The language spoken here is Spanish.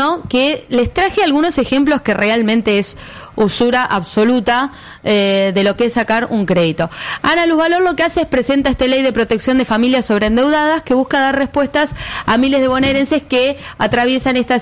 uno que les traje algunos ejemplos que realmente es usura absoluta de lo que es sacar un crédito. Ana Luz Valor lo que hace es presenta esta ley de protección de familias sobreendeudadas que busca dar respuestas a miles de bonaerenses que atraviesan esta